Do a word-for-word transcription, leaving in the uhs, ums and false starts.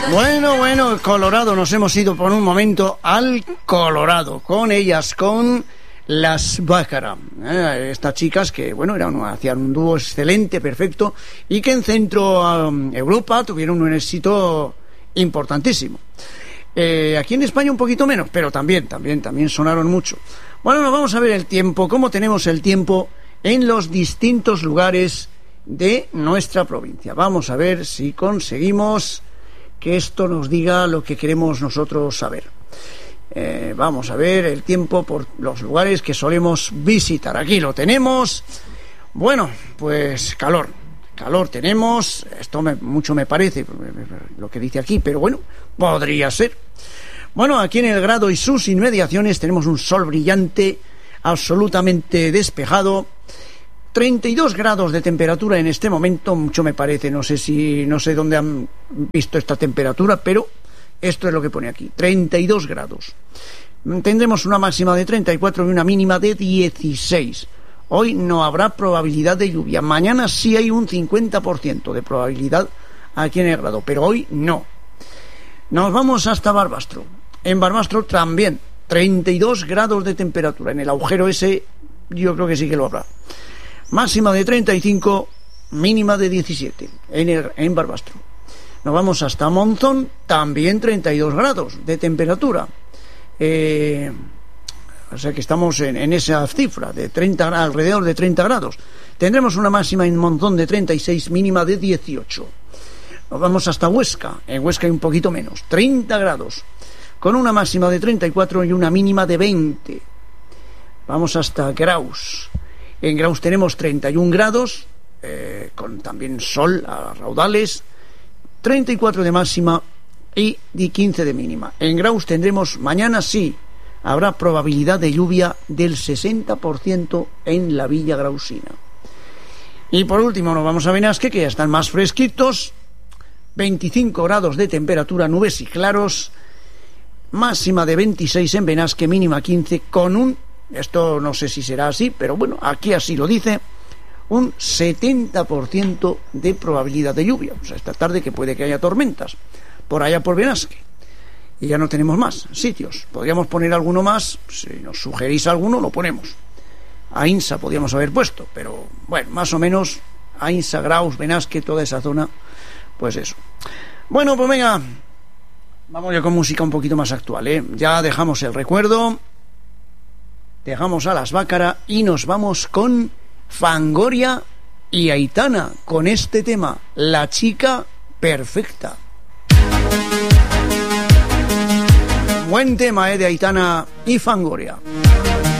Bueno, bueno, Colorado, nos hemos ido por un momento al Colorado, con ellas, con las Bácara, eh, estas chicas que, bueno, eran, hacían un dúo excelente, perfecto, y que en Centro um, Europa tuvieron un éxito importantísimo. Eh, aquí en España un poquito menos, pero también, también, también sonaron mucho. Bueno, nos vamos a ver el tiempo, cómo tenemos el tiempo en los distintos lugares de nuestra provincia. Vamos a ver si conseguimos que esto nos diga lo que queremos nosotros saber. Eh, vamos a ver el tiempo por los lugares que solemos visitar. Aquí lo tenemos. Bueno, pues calor. Calor tenemos. Esto me, mucho me parece lo que dice aquí, pero bueno, podría ser. Bueno, aquí en El Grado y sus inmediaciones tenemos un sol brillante, absolutamente despejado. treinta y dos grados de temperatura en este momento, mucho me parece, no sé si, no sé dónde han visto esta temperatura, pero esto es lo que pone aquí, treinta y dos grados. Tendremos una máxima de treinta y cuatro y una mínima de dieciséis. Hoy no habrá probabilidad de lluvia, mañana sí hay un cincuenta por ciento de probabilidad aquí en El Grado, pero hoy no. Nos vamos hasta Barbastro. En Barbastro también, treinta y dos grados de temperatura, en el agujero ese yo creo que sí que lo habrá. Máxima de treinta y cinco, mínima de diecisiete en, el, en Barbastro. Nos vamos hasta Monzón, también treinta y dos grados de temperatura. Eh, o sea que estamos en, en esa cifra, de treinta, alrededor de treinta grados. Tendremos una máxima en Monzón de treinta y seis, mínima de dieciocho. Nos vamos hasta Huesca, en Huesca hay un poquito menos, treinta grados, con una máxima de treinta y cuatro y una mínima de veinte. Vamos hasta Graus. En Graus tenemos treinta y un grados, eh, con también sol a raudales, treinta y cuatro de máxima y quince de mínima. En Graus tendremos, mañana sí, habrá probabilidad de lluvia del sesenta por ciento en la Villa Grausina. Y por último nos vamos a Benasque, que ya están más fresquitos, veinticinco grados de temperatura, nubes y claros, máxima de veintiséis en Benasque, mínima quince, con un, esto no sé si será así, pero bueno, aquí así lo dice, un setenta por ciento de probabilidad de lluvia. O sea, esta tarde que puede que haya tormentas por allá por Benasque. Y ya no tenemos más sitios. Podríamos poner alguno más, si nos sugerís alguno, lo ponemos. Ainsa podríamos haber puesto, pero bueno, más o menos Ainsa, Graus, Benasque, toda esa zona, pues eso. Bueno, pues venga, vamos ya con música un poquito más actual, ¿eh? Ya dejamos el recuerdo, dejamos a las Bácara y nos vamos con Fangoria y Aitana, con este tema, La chica perfecta. Buen tema, ¿eh? De Aitana y Fangoria.